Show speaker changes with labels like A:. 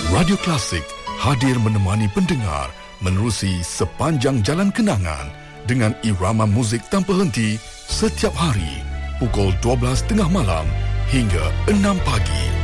A: Radio Klasik hadir menemani pendengar menerusi sepanjang jalan kenangan dengan irama muzik tanpa henti setiap hari pukul 12.30 malam hingga 6 pagi.